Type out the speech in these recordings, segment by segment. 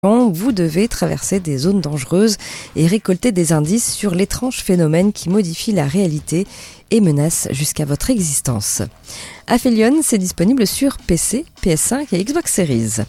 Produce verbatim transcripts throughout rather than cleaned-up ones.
vous devez traverser des zones dangereuses et récolter des indices sur l'étrange phénomène qui modifie la réalité et menace jusqu'à votre existence. Aphelion, c'est disponible sur P C, P S cinq et Xbox Series.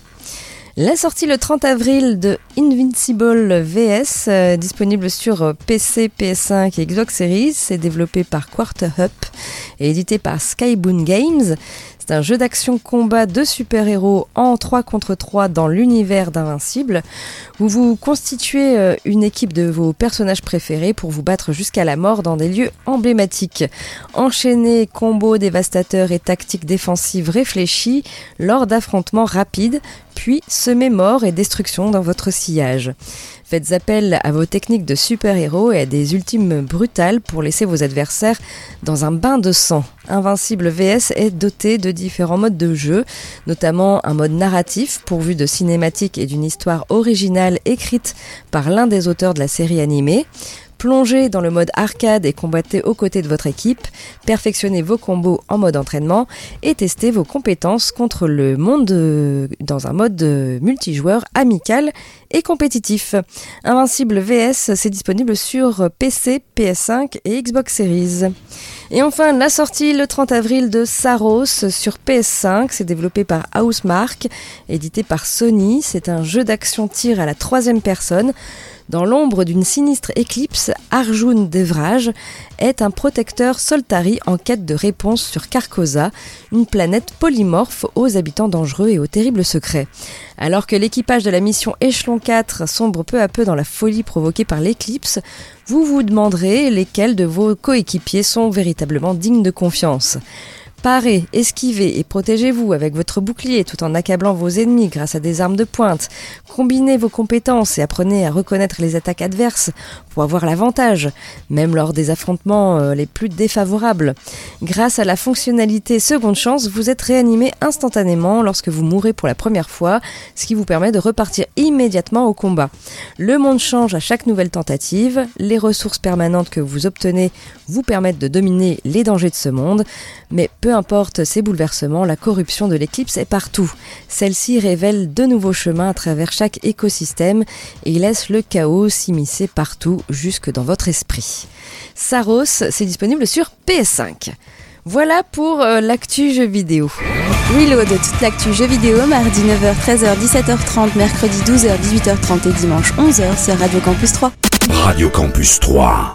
La sortie le trente avril de Invincible V S, euh, disponible sur P C, P S cinq et Xbox Series, c'est développé par Quarter Up et édité par Skybound Games. C'est un jeu d'action-combat de super-héros en trois contre trois dans l'univers d'Invincible, où vous constituez une équipe de vos personnages préférés pour vous battre jusqu'à la mort dans des lieux emblématiques. Enchaînez combos dévastateurs et tactiques défensives réfléchies lors d'affrontements rapides, puis semez mort et destruction dans votre sillage. Faites appel à vos techniques de super-héros et à des ultimes brutales pour laisser vos adversaires dans un bain de sang. Invincible V S est doté de différents modes de jeu, notamment un mode narratif pourvu de cinématiques et d'une histoire originale écrite par l'un des auteurs de la série animée. Plongez dans le mode arcade et combattez aux côtés de votre équipe, perfectionnez vos combos en mode entraînement et testez vos compétences contre le monde de... dans un mode multijoueur amical et compétitif. Invincible V S, c'est disponible sur P C, P S cinq et Xbox Series. Et enfin, la sortie le trente avril de Saros sur P S cinq, c'est développé par Housemarque, édité par Sony. C'est un jeu d'action-tir à la troisième personne. Dans l'ombre d'une sinistre éclipse, Arjun Devraj est un protecteur Soltari en quête de réponse sur Carcosa, une planète polymorphe aux habitants dangereux et aux terribles secrets. Alors que l'équipage de la mission Échelon quatre sombre peu à peu dans la folie provoquée par l'éclipse, vous vous demanderez lesquels de vos coéquipiers sont véritablement dignes de confiance. Parez, esquivez et protégez-vous avec votre bouclier tout en accablant vos ennemis grâce à des armes de pointe. Combinez vos compétences et apprenez à reconnaître les attaques adverses pour avoir l'avantage, même lors des affrontements euh, les plus défavorables. Grâce à la fonctionnalité Seconde Chance, vous êtes réanimé instantanément lorsque vous mourrez pour la première fois, ce qui vous permet de repartir immédiatement au combat. Le monde change à chaque nouvelle tentative. Les ressources permanentes que vous obtenez vous permettent de dominer les dangers de ce monde, mais peu Peu importe ces bouleversements, la corruption de l'éclipse est partout. Celle-ci révèle de nouveaux chemins à travers chaque écosystème et laisse le chaos s'immiscer partout, jusque dans votre esprit. Saros, c'est disponible sur P S cinq. Voilà pour euh, l'actu jeux vidéo. Reload, toute l'actu jeux vidéo, mardi neuf heures, treize heures, dix-sept heures trente, mercredi douze heures, dix-huit heures trente et dimanche onze heures sur Radio Campus trois. Radio Campus trois.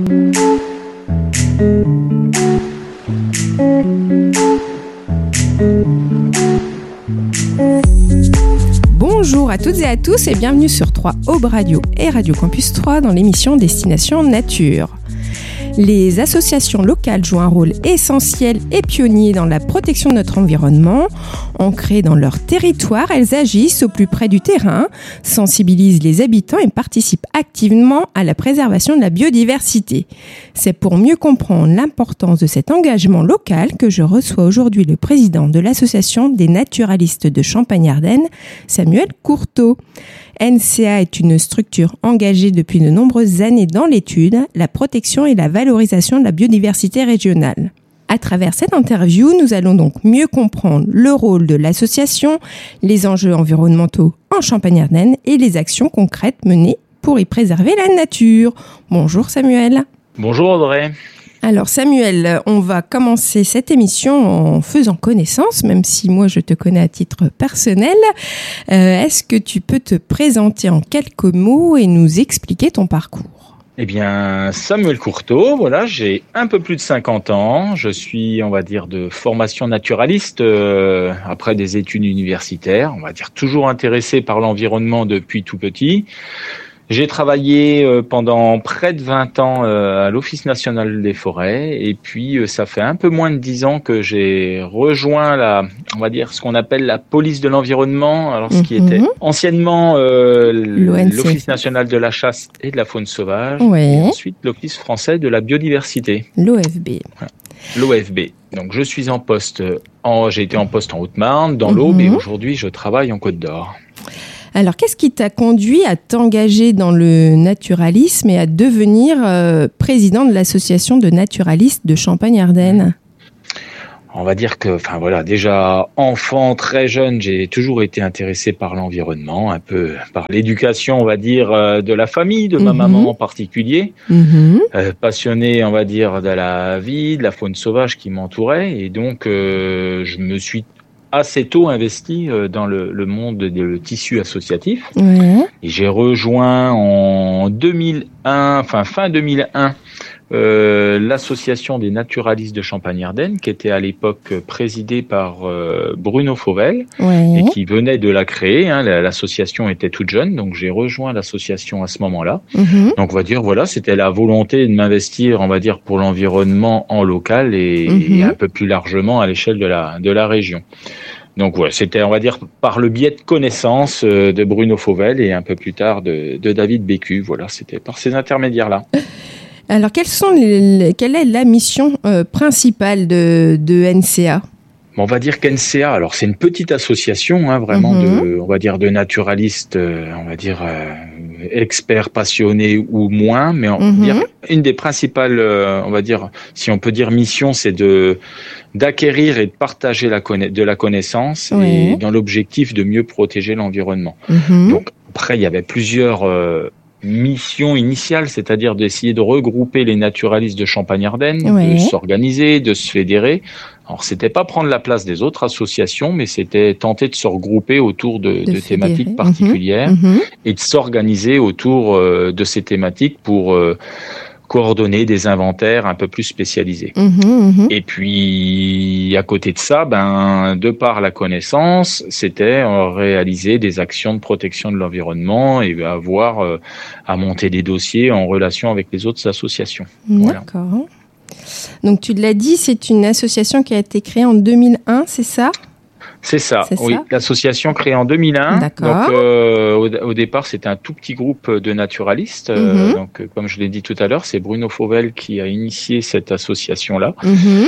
Bonjour à toutes et à tous et bienvenue sur trois Aube Radio et Radio Campus trois dans l'émission Destination Nature. Les associations locales jouent un rôle essentiel et pionnier dans la protection de notre environnement. Ancrées dans leur territoire, elles agissent au plus près du terrain, sensibilisent les habitants et participent activement à la préservation de la biodiversité. C'est pour mieux comprendre l'importance de cet engagement local que je reçois aujourd'hui le président de l'association des naturalistes de Champagne-Ardenne, Samuel Courteau. N C A est une structure engagée depuis de nombreuses années dans l'étude, la protection et la valorisation de la biodiversité régionale. À travers cette interview, nous allons donc mieux comprendre le rôle de l'association, les enjeux environnementaux en Champagne-Ardenne et les actions concrètes menées pour y préserver la nature. Bonjour Samuel. Bonjour Audrey. Alors Samuel, on va commencer cette émission en faisant connaissance, même si moi je te connais à titre personnel. Euh, est-ce que tu peux te présenter en quelques mots et nous expliquer ton parcours ? Eh bien, Samuel Courteau, voilà, j'ai un peu plus de cinquante ans. Je suis, on va dire, de formation naturaliste euh, après des études universitaires. On va dire toujours intéressé par l'environnement depuis tout petit. J'ai travaillé pendant près de vingt ans à l'Office national des forêts et puis ça fait un peu moins de dix ans que j'ai rejoint la, on va dire ce qu'on appelle la police de l'environnement, alors ce qui était anciennement euh, l'Office national de la chasse et de la faune sauvage, ouais. Et ensuite l'Office français de la biodiversité. L'O F B. Voilà. L'O F B. Donc je suis en poste, en, j'ai été en poste en Haute-Marne, dans l'Aube, mmh. Et aujourd'hui je travaille en Côte d'Or. Alors, qu'est-ce qui t'a conduit à t'engager dans le naturalisme et à devenir euh, président de l'association de naturalistes de Champagne-Ardenne ? On va dire que, enfin voilà, déjà enfant, très jeune, j'ai toujours été intéressé par l'environnement, un peu par l'éducation, on va dire, euh, de la famille, de ma mmh. maman en particulier. Mmh. Euh, passionné, on va dire, de la vie, de la faune sauvage qui m'entourait. Et donc, euh, je me suis assez tôt investi euh, dans le, le monde du tissu associatif. Mmh. Et j'ai rejoint en deux mille un, enfin fin deux mille un, Euh, l'association des naturalistes de Champagne-Ardenne, qui était à l'époque présidée par euh, Bruno Fauvel, oui. et qui venait de la créer. Hein, l'association était toute jeune, donc j'ai rejoint l'association à ce moment-là. Mm-hmm. Donc on va dire, voilà, c'était la volonté de m'investir, on va dire, pour l'environnement en local et, mm-hmm. et un peu plus largement à l'échelle de la de la région. Donc ouais, c'était, on va dire, par le biais de connaissances euh, de Bruno Fauvel et un peu plus tard de, de David Bécu. Voilà, c'était par ces intermédiaires-là. Alors, quelles sont les, quelle est la mission euh, principale de, de N C A ? On va dire qu'N C A, alors c'est une petite association, hein, vraiment mm-hmm. de, on va dire de naturalistes, euh, on va dire euh, experts, passionnés ou moins, mais on mm-hmm. va dire une des principales, euh, on va dire, si on peut dire mission, c'est de d'acquérir et de partager la conna- de la connaissance oui. et dans l'objectif de mieux protéger l'environnement. Mm-hmm. Donc après, il y avait plusieurs euh, mission initiale, c'est-à-dire d'essayer de regrouper les naturalistes de Champagne-Ardenne, ouais. de s'organiser, de se fédérer. Alors, c'était pas prendre la place des autres associations, mais c'était tenter de se regrouper autour de, de, de thématiques particulières mmh, mmh. et de s'organiser autour euh, de ces thématiques pour euh, coordonner des inventaires un peu plus spécialisés. Mmh, mmh. Et puis, à côté de ça, ben, de par la connaissance, c'était euh, réaliser des actions de protection de l'environnement et avoir euh, à monter des dossiers en relation avec les autres associations. D'accord. Voilà. Donc, tu l'as dit, c'est une association qui a été créée en deux mille un, c'est ça ? C'est ça, c'est oui. Ça. L'association créée en deux mille un. D'accord. Donc, euh, au, au départ, c'était un tout petit groupe de naturalistes. Mm-hmm. Euh, donc, comme je l'ai dit tout à l'heure, c'est Bruno Fauvel qui a initié cette association-là. Mm-hmm.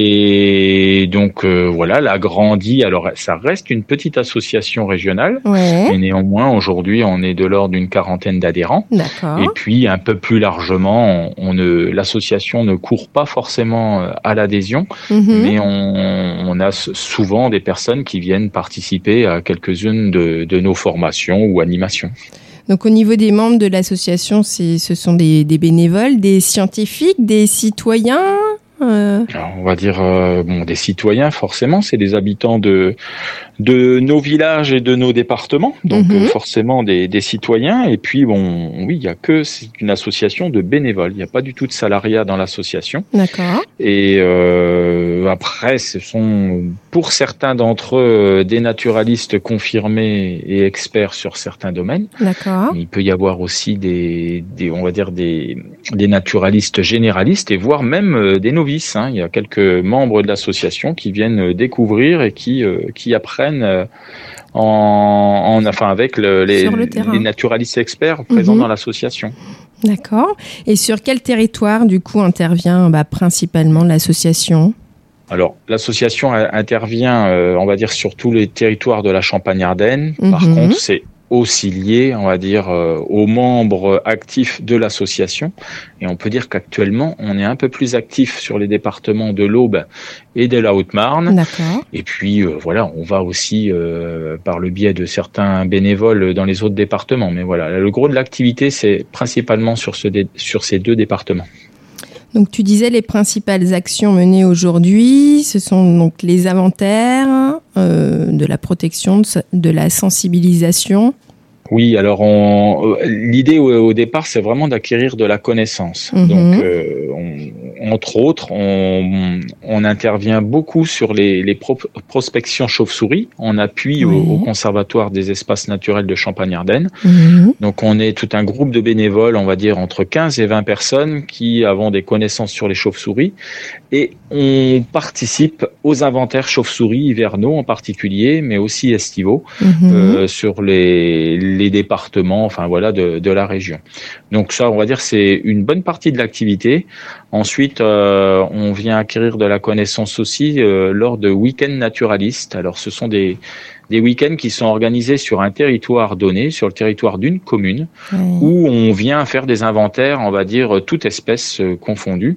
Et donc, euh, voilà, elle a grandi. Alors, ça reste une petite association régionale. Ouais. Mais néanmoins, aujourd'hui, on est de l'ordre d'une quarantaine d'adhérents. D'accord. Et puis, un peu plus largement, on, on ne, l'association ne court pas forcément à l'adhésion, mm-hmm. mais on, on a souvent des personnes qui viennent participer à quelques-unes de, de nos formations ou animations. Donc au niveau des membres de l'association, c'est, ce sont des, des bénévoles, des scientifiques, des citoyens euh... Alors, on va dire euh, bon, des citoyens, forcément, c'est des habitants de, de nos villages et de nos départements, donc mm-hmm. euh, forcément des, des citoyens. Et puis, bon, oui, il y a que, c'est une association de bénévoles, il n'y a pas du tout de salariat dans l'association. D'accord. Et euh, après, ce sont pour certains d'entre eux des naturalistes confirmés et experts sur certains domaines. D'accord. Il peut y avoir aussi des, des on va dire des, des naturalistes généralistes et voire même des novices. Hein. Il y a quelques membres de l'association qui viennent découvrir et qui, euh, qui apprennent euh, en, en, enfin avec le, les, le les naturalistes experts présents mmh. dans l'association. D'accord. Et sur quel territoire, du coup, intervient bah, principalement l'association ? Alors, l'association intervient, euh, on va dire, sur tous les territoires de la Champagne-Ardenne. Mmh. Par contre, c'est aussi lié, on va dire, euh, aux membres actifs de l'association. Et on peut dire qu'actuellement, on est un peu plus actif sur les départements de l'Aube et de la Haute-Marne. D'accord. Et puis, euh, voilà, on va aussi, euh, par le biais de certains bénévoles dans les autres départements. Mais voilà, le gros de l'activité, c'est principalement sur, ce dé- sur ces deux départements. Donc, tu disais les principales actions menées aujourd'hui, ce sont donc les inventaires, euh, de la protection, de, de la sensibilisation. Oui, alors on, l'idée au, au départ, c'est vraiment d'acquérir de la connaissance. Mmh. Donc, euh, on, entre autres, on, on intervient beaucoup sur les, les pro, prospections chauves-souris en appui oui. au, au Conservatoire des espaces naturels de Champagne-Ardenne. Mmh. Donc, on est tout un groupe de bénévoles, on va dire entre quinze et vingt personnes qui avons des connaissances sur les chauves-souris et on participe aux inventaires chauves-souris hivernaux en particulier, mais aussi estivaux mmh. euh, sur les, les départements, enfin voilà, de, de la région. Donc ça, on va dire, c'est une bonne partie de l'activité. Ensuite, euh, on vient acquérir de la connaissance aussi euh, lors de week-ends naturalistes. Alors, ce sont des des week-ends qui sont organisés sur un territoire donné, sur le territoire d'une commune, mmh. où on vient faire des inventaires, on va dire, toute espèce confondue,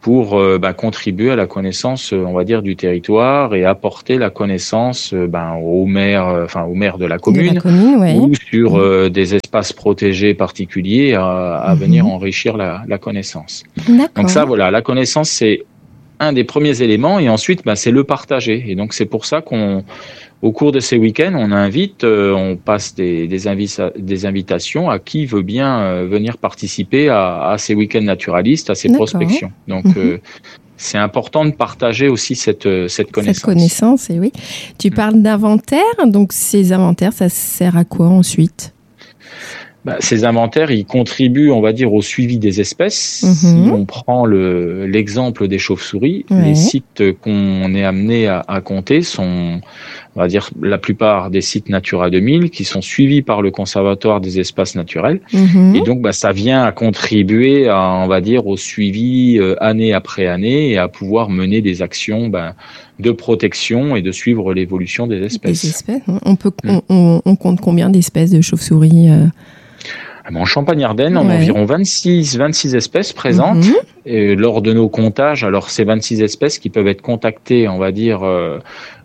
pour euh, bah, contribuer à la connaissance, euh, on va dire, du territoire et apporter la connaissance euh, ben, au maire, euh, enfin au maire de la commune, de la commune ouais. ou sur euh, des espaces protégés particuliers à, à mmh. venir enrichir la, la connaissance. D'accord. Donc ça, voilà, la connaissance, c'est un des premiers éléments, et ensuite, ben, c'est le partager. Et donc c'est pour ça qu'on Au cours de ces week-ends, on invite, euh, on passe des, des, invita- des invitations à qui veut bien euh, venir participer à, à ces week-ends naturalistes, à ces D'accord. prospections. Donc, mmh. euh, c'est important de partager aussi cette, cette connaissance. Cette connaissance, et oui. Tu mmh. parles d'inventaire, donc ces inventaires, ça sert à quoi ensuite ? Bah, ces inventaires, ils contribuent, on va dire, au suivi des espèces. Mmh. Si on prend le, l'exemple des chauves-souris, ouais. les sites qu'on est amené à, à compter sont, on va dire, la plupart des sites Natura deux mille qui sont suivis par le Conservatoire des espaces naturels. Mmh. Et donc, bah, ça vient à contribuer, à, on va dire, au suivi euh, année après année et à pouvoir mener des actions bah, de protection et de suivre l'évolution des espèces. Des espèces, on, peut, mmh. on, on compte combien d'espèces de chauves-souris euh... En Champagne-Ardenne, on a ouais. environ vingt-six, vingt-six espèces présentes. Mmh. Et lors de nos comptages, alors ces vingt-six espèces qui peuvent être contactées, on va dire, euh,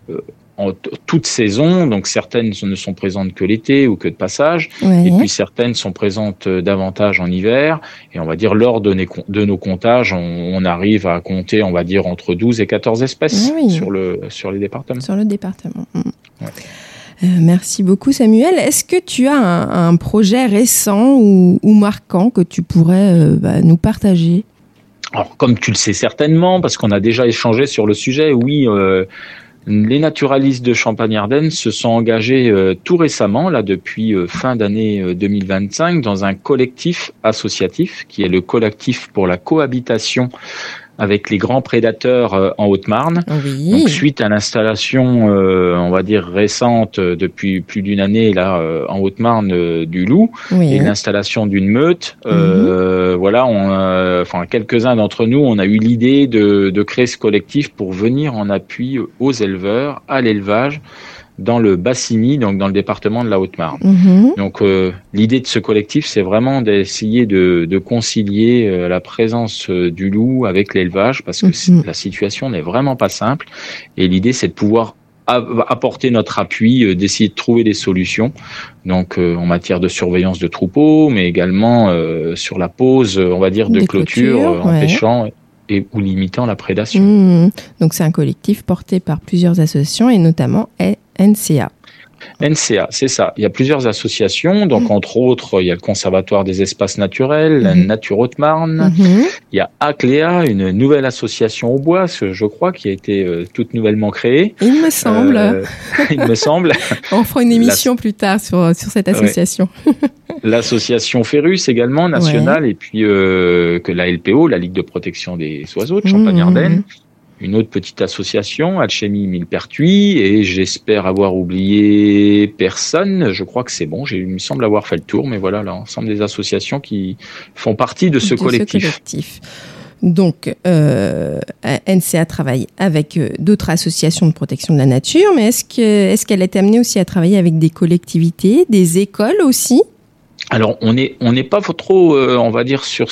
en t- toute saison. Donc certaines ne sont présentes que l'été ou que de passage. Ouais. Et puis certaines sont présentes davantage en hiver. Et on va dire, lors de, nos, de nos comptages, on, on arrive à compter, on va dire, entre douze et quatorze espèces oui. sur, le, sur les départements. Sur le département. Mmh. Ouais. Euh, merci beaucoup Samuel. Est-ce que tu as un, un projet récent ou, ou marquant que tu pourrais euh, bah, nous partager ? Alors, comme tu le sais certainement, parce qu'on a déjà échangé sur le sujet, oui, euh, les naturalistes de Champagne-Ardenne se sont engagés euh, tout récemment, là depuis euh, fin d'année euh, deux mille vingt-cinq, dans un collectif associatif qui est le collectif pour la cohabitation avec les grands prédateurs euh, en Haute-Marne. Oui. Donc, suite à l'installation, euh, on va dire récente, euh, depuis plus d'une année là euh, en Haute-Marne euh, du loup, oui. et l'installation d'une meute, euh, mm-hmm. voilà, on, euh, enfin quelques-uns d'entre nous, on a eu l'idée de, de créer ce collectif pour venir en appui aux éleveurs, à l'élevage, dans le Bassigny, donc dans le département de la Haute-Marne. Mmh. Donc euh, l'idée de ce collectif, c'est vraiment d'essayer de, de concilier euh, la présence euh, du loup avec l'élevage, parce que mmh. la situation n'est vraiment pas simple. Et l'idée, c'est de pouvoir a- apporter notre appui, euh, d'essayer de trouver des solutions. Donc euh, en matière de surveillance de troupeaux, mais également euh, sur la pose, on va dire, de des clôture, clôtures, euh, empêchant ouais. et ou limitant la prédation. Mmh. Donc c'est un collectif porté par plusieurs associations et notamment N C A. N C A, c'est ça. Il y a plusieurs associations. Donc, mmh. entre autres, il y a le Conservatoire des espaces naturels, la mmh. Nature Haute-Marne. Mmh. Il y a Acléa, une nouvelle association au bois, je crois, qui a été euh, toute nouvellement créée. Il me semble. Euh, il me semble. On fera une émission la... plus tard sur, sur cette association. Ouais. L'association Férus également, nationale, ouais. et puis euh, que la L P O, la Ligue de protection des oiseaux de Champagne-Ardenne. Mmh. Une autre petite association, Alchimie Millepertuis, et j'espère avoir oublié personne. Je crois que c'est bon, j'ai, il me semble avoir fait le tour, mais voilà l'ensemble des associations qui font partie de ce de collectif. Ce collectif. Donc, euh, N C A travaille avec euh, d'autres associations de protection de la nature, mais est-ce que, est-ce qu'elle est amenée aussi à travailler avec des collectivités, des écoles aussi ? Alors on est on n'est pas trop euh, on va dire sur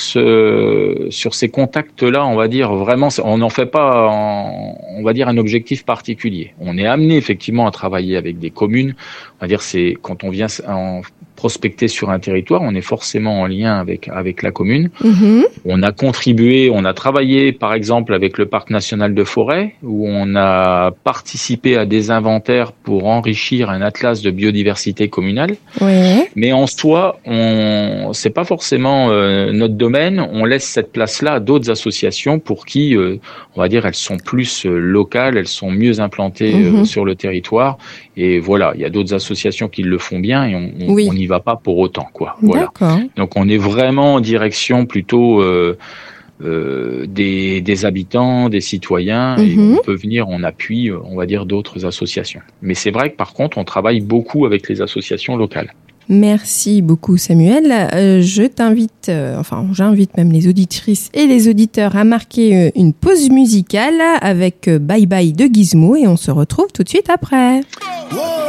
ce sur ces contacts là, on va dire vraiment on n'en fait pas en, on va dire un objectif particulier. On est amené effectivement à travailler avec des communes. On va dire c'est quand on vient en prospecter sur un territoire, on est forcément en lien avec avec la commune. Mmh. On a contribué, on a travaillé par exemple avec le parc national de Forêt où on a participé à des inventaires pour enrichir un atlas de biodiversité communale. Oui. Mais en soi, on c'est pas forcément euh, notre domaine. On laisse cette place-là à d'autres associations pour qui, euh, on va dire, elles sont plus euh, locales, elles sont mieux implantées mmh. euh, sur le territoire. Et voilà, il y a d'autres associations qui le font bien et on, on, oui. on n'y va pas pour autant, quoi. Voilà. D'accord. Donc on est vraiment en direction plutôt euh, euh, des, des habitants, des citoyens, mm-hmm. et on peut venir en appui, on va dire, d'autres associations. Mais c'est vrai que par contre, on travaille beaucoup avec les associations locales. Merci beaucoup Samuel. Euh, je t'invite, euh, enfin j'invite même les auditrices et les auditeurs à marquer euh, une pause musicale avec euh, Bye Bye de Gizmo et on se retrouve tout de suite après.